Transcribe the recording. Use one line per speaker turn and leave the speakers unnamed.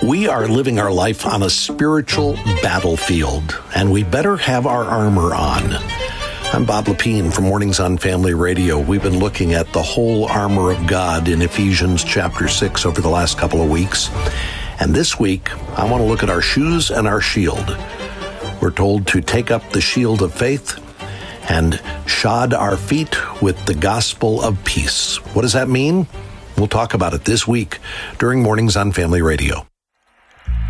We are living our life on a spiritual battlefield, and we better have our armor on. I'm Bob Lepine from Mornings on Family Radio. We've been looking at the whole armor of God in Ephesians chapter 6 over the last couple of weeks. And this week, I want to look at our shoes and our shield. We're told to take up the shield of faith and shod our feet with the gospel of peace. What does that mean? We'll talk about it this week during Mornings on Family Radio.